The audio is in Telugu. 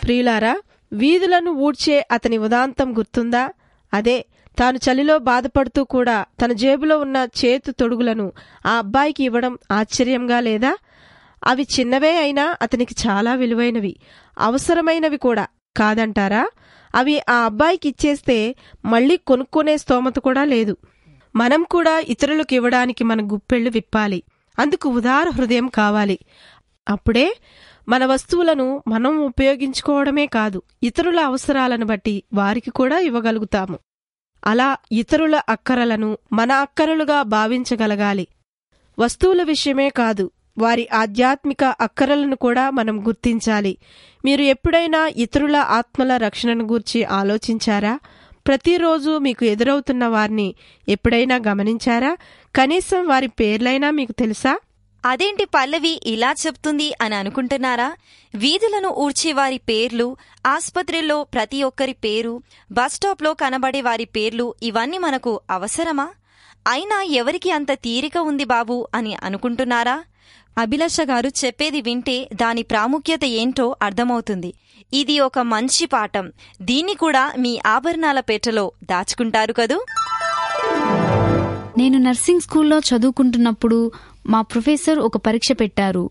ప్రియులారా, వీధులను ఊడ్చే అతని ఉదాంతం గుర్తుందా? అదే, తాను చలిలో బాధపడుతూ కూడా తన జేబులో ఉన్న చేతు తొడుగులను ఆ అబ్బాయికి ఇవ్వడం ఆశ్చర్యంగా లేదా? అవి చిన్నవే అయినా అతనికి చాలా విలువైనవి, అవసరమైనవి కూడా కాదంటారా? అవి ఆ అబ్బాయికి ఇచ్చేస్తే మళ్లీ కొనుక్కునే స్తోమత కూడా లేదు. మనం కూడా ఇతరులకు ఇవ్వడానికి మన గుప్పెళ్లు విప్పాలి. అందుకు ఉదార హృదయం కావాలి. అప్పుడే మన వస్తువులను మనం ఉపయోగించుకోవడమే కాదు, ఇతరుల అవసరాలను బట్టి వారికి కూడా ఇవ్వగలుగుతాము. అలా ఇతరుల అక్కరలను మన అక్కరలుగా భావించగలగాలి. వస్తువుల విషయమే కాదు, వారి ఆధ్యాత్మిక అక్కరలను కూడా మనం గుర్తించాలి. మీరు ఎప్పుడైనా ఇతరుల ఆత్మల రక్షణను గూర్చి ఆలోచించారా? ప్రతిరోజు మీకు ఎదురవుతున్న వారిని ఎప్పుడైనా గమనించారా? కనీసం వారి పేర్లైనా మీకు తెలుసా? అదేంటి పల్లవి ఇలా చెప్తుంది అని అనుకుంటున్నారా? వీధులను ఊడ్చే వారి పేర్లు, ఆస్పత్రిలో ప్రతి ఒక్కరి పేరు, బస్టాప్లో కనబడే వారి పేర్లు, ఇవన్నీ మనకు అవసరమా? అయినా ఎవరికి అంత తీరిక ఉంది బాబు అని అనుకుంటున్నారా? అభిలాష గారు చెప్పేది వింటే దాని ప్రాముఖ్యత ఏంటో అర్థమవుతుంది. ఇది ఒక మంచి పాఠం. దీన్ని కూడా మీ ఆభరణాల పెట్టెలో దాచుకుంటారు కదూ. నేను నర్సింగ్ స్కూల్లో చదువుకుంటున్నప్పుడు మా ప్రొఫెసర్ ఒక పరీక్ష పెట్టారు.